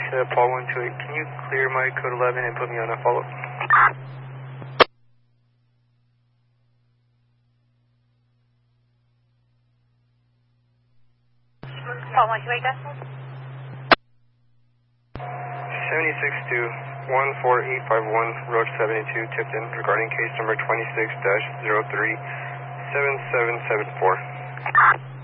Paul 128. Can you clear my code 11 and put me on a follow-up? Paul 128, decimal. 76-2-14851, Roach 72, Tipton, regarding case number 26-037774.